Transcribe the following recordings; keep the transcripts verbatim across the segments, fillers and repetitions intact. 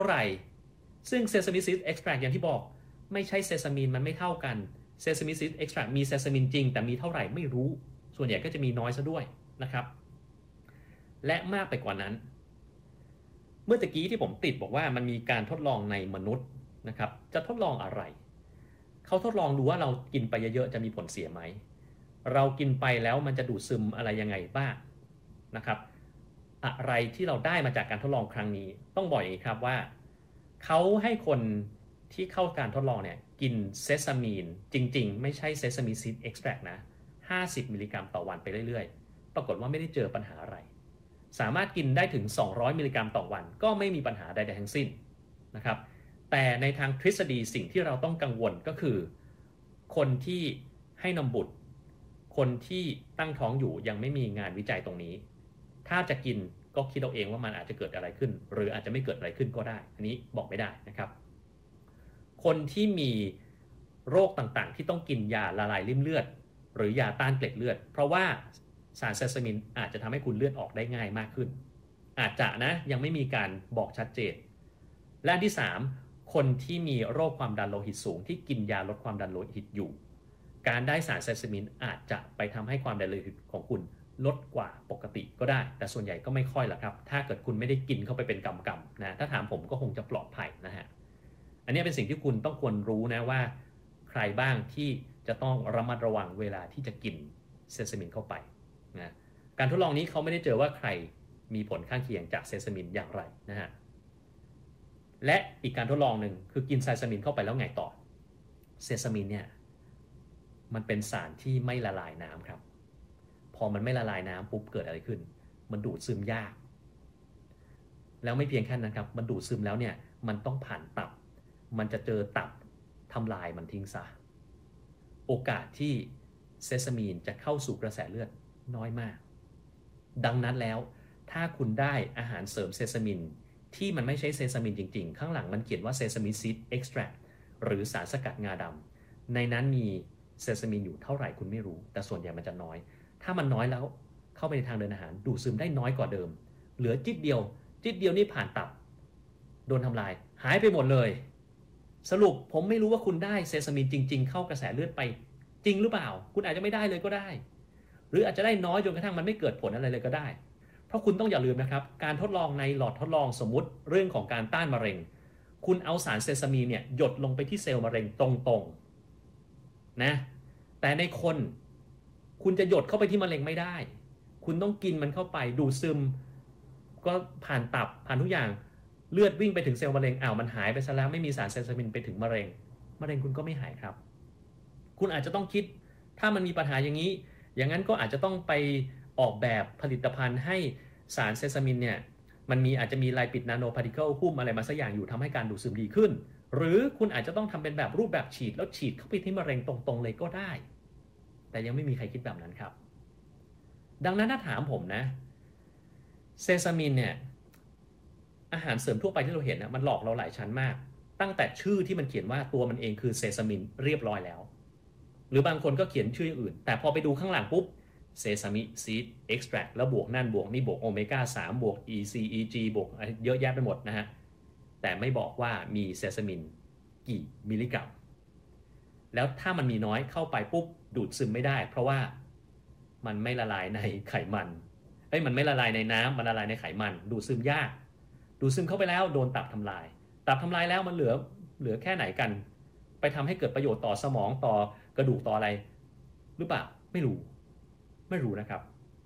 าไหร่ซึ่งเซซามิซีดเอ็กซ์แทรอย่างที่บอกไม่ใช่เซซามินมันไม่เท่ากันเซซามิซีดเอ็กซ์แทรมีเซซามินจริงแต่มีเท่าไหร่ไม่รู้ส่วนใหญ่ก็จะมีน้อยซะด้วยนะครับและมากไปกว่านั้นเมื่อตะกี้ที่ผมติดบอกว่ามันมีการทดลองในมนุษย์นะครับจะทดลองอะไรเขาทดลองดูว่าเรากินไปเยอะๆจะมีผลเสียไหมเรากินไปแล้วมันจะดูดซึมอะไรยังไงบ้างนะครับอะไรที่เราได้มาจากการทดลองครั้งนี้ต้องบอกอย่างนี้ครับว่าเขาให้คนที่เข้าการทดลองเนี่ยกินเซซามีนจริงๆไม่ใช่เซซามินซีดเอ็กซ์แทรนะห้าสิบมิลลิกรัมต่อวันไปเรื่อยๆปรากฏว่าไม่ได้เจอปัญหาอะไรสามารถกินได้ถึงสองร้อยมิลลิกรัมต่อวันก็ไม่มีปัญหาใดๆทั้งสิ้นนะครับแต่ในทางทฤษฎีสิ่งที่เราต้องกังวลก็คือคนที่ให้นมบุตรคนที่ตั้งท้องอยู่ยังไม่มีงานวิจัยตรงนี้ถ้าจะกินก็คิดเอาเองว่ามันอาจจะเกิดอะไรขึ้นหรืออาจจะไม่เกิดอะไรขึ้นก็ได้อันนี้บอกไม่ได้นะครับคนที่มีโรคต่างๆที่ต้องกินยาละลายริ่มเลือดหรือยาต้านเกล็ดเลือดเพราะว่าสารเซซามินอาจจะทำให้คุณเลือดออกได้ง่ายมากขึ้นอาจจะนะยังไม่มีการบอกชัดเจนและที่สามคนที่มีโรคความดันโลหิตสูงที่กินยาลดความดันโลหิตอยู่การได้สารเซซามินอาจจะไปทำให้ความดันโลหิตของคุณลดกว่าปกติก็ได้แต่ส่วนใหญ่ก็ไม่ค่อยหรอกครับถ้าเกิดคุณไม่ได้กินเข้าไปเป็นกำๆนะถ้าถามผมก็คงจะปลอดภัยนะฮะอันนี้เป็นสิ่งที่คุณต้องควรรู้นะว่าใครบ้างที่จะต้องระมัดระวังเวลาที่จะกินเซซามินเข้าไปนะการทดลองนี้เขาไม่ได้เจอว่าใครมีผลข้างเคียงจากเซซามินอย่างไรนะฮะและอีกการทดลองหนึ่งคือกินไซซามินเข้าไปแล้วไงต่อเซซามินเนี่ยมันเป็นสารที่ไม่ละลายน้ำครับพอมันไม่ละลายน้ำปุ๊บเกิดอะไรขึ้นมันดูดซึมยากแล้วไม่เพียงแค่นั้นครับมันดูดซึมแล้วเนี่ยมันต้องผ่านตับมันจะเจอตับทำลายมันทิ้งซะโอกาสที่เซซามีนจะเข้าสู่กระแสเลือดน้อยมากดังนั้นแล้วถ้าคุณได้อาหารเสริมเซซามินที่มันไม่ใช่เซซามินจริงๆข้างหลังมันเขียนว่าเซซามินซีดเอ็กซ์แทรหรือสารสกัดงาดำในนั้นมีเซซามินอยู่เท่าไหร่คุณไม่รู้แต่ส่วนใหญ่มันจะน้อยถ้ามันน้อยแล้วเข้าไปในทางเดินอาหารดูดซึมได้น้อยกว่าเดิมเหลือจิตเดียวจิตเดียวนี่ผ่านตับโดนทำลายหายไปหมดเลยสรุปผมไม่รู้ว่าคุณได้เซซามินจริงๆเข้ากระแสเลือดไปจริงหรือเปล่าคุณอาจจะไม่ได้เลยก็ได้หรืออาจจะได้น้อยจนกระทั่งมันไม่เกิดผลอะไรเลยก็ได้เพราะคุณต้องอย่าลืมนะครับการทดลองในหลอดทดลองสมมุติเรื่องของการต้านมะเร็งคุณเอาสารเซซามีนเนี่ยหยดลงไปที่เซลล์มะเร็งตรงๆนะแต่ในคนคุณจะหยดเข้าไปที่มะเร็งไม่ได้คุณต้องกินมันเข้าไปดูดซึมก็ผ่านตับผ่านทุกอย่างเลือดวิ่งไปถึงเซลล์มะเร็งอ้าวมันหายไปซะแล้วไม่มีสารเซซามินไปถึงมะเร็งมะเร็งคุณก็ไม่หายครับคุณอาจจะต้องคิดถ้ามันมีปัญหาอย่างนี้อย่างนั้นก็อาจจะต้องไปออกแบบผลิตภัณฑ์ให้สารเซซามินเนี่ยมันมีอาจจะมีไลปิดนาโนพาร์ติเคิลหุ้มอะไรมาสักอย่างอยู่ทำให้การดูดซึมดีขึ้นหรือคุณอาจจะต้องทำเป็นแบบรูปแบบฉีดแล้วฉีดเข้าไปที่มะเร็งตรงๆเลยก็ได้แต่ยังไม่มีใครคิดแบบนั้นครับดังนั้นถ้าถามผมนะเซซามินเนี่ยอาหารเสริมทั่วไปที่เราเห็นนะมันหลอกเราหลายชั้นมากตั้งแต่ชื่อที่มันเขียนว่าตัวมันเองคือเซซามินเรียบร้อยแล้วหรือบางคนก็เขียนชื่ออื่นแต่พอไปดูข้างหลังปุ๊บเซซามิซีดเอ็กซ์แทรแล้วบวกนั่นบวกนี่บวกโอเมก้าสามบวก อี ซี อี จี บวกเยอะแยะไปหมดนะฮะแต่ไม่บอกว่ามีเซซามินกี่มิลลิกรัมแล้วถ้ามันมีน้อยเข้าไปปุ๊บดูดซึมไม่ได้เพราะว่ามันไม่ละลายในไขมันเอ้ยมันไม่ละลายในน้ำมันละลายในไขมันดูดซึมยากดูดซึมเข้าไปแล้วโดนตับทำลายตับทำลายแล้วมันเหลือเหลือแค่ไหนกันไปทำให้เกิดประโยชน์ต่อสมองต่อกระดูกต่ออะไรหรือเปล่าไม่รู้ไม่รู้นะครับ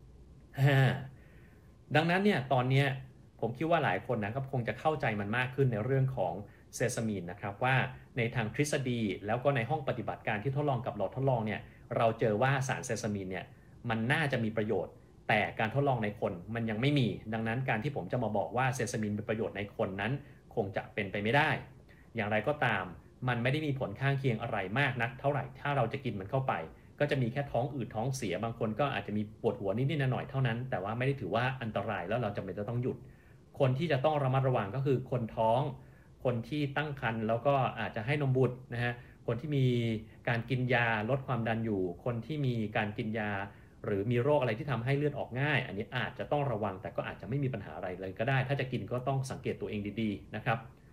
ดังนั้นเนี่ยตอนนี้ผมคิดว่าหลายคนนะครับคงจะเข้าใจมันมากขึ้นในเรื่องของเซซามีนนะครับว่าในทางทฤษฎีแล้วก็ในห้องปฏิบัติการที่ทดลองกับหลอดทดลองเนี่ยเราเจอว่าสารเซซามีนเนี่ยมันน่าจะมีประโยชน์แต่การทดลองในคนมันยังไม่มีดังนั้นการที่ผมจะมาบอกว่าเซซามินเป็นประโยชน์ในคนนั้นคงจะเป็นไปไม่ได้อย่างไรก็ตามมันไม่ได้มีผลข้างเคียงอะไรมากนักเท่าไหร่ถ้าเราจะกินมันเข้าไปก็จะมีแค่ท้องอืดท้องเสียบางคนก็อาจจะมีปวดหัวนิดๆหน่อยๆเท่านั้นแต่ว่าไม่ได้ถือว่าอันตรายแล้วเราจำเป็นจะต้องหยุดคนที่จะต้องระมัดระวังก็คือคนท้องคนที่ตั้งครรภ์แล้วก็อาจจะให้นมบุตรนะฮะคนที่มีการกินยาลดความดันอยู่คนที่มีการกินยาหรือมีโรคอะไรที่ทำให้เลือดออกง่ายอันนี้อาจจะต้องระวังแต่ก็อาจจะไม่มีปัญหาอะไรเลยก็ได้ถ้าจะกินก็ต้องสังเกตตัวเองดีๆนะครับ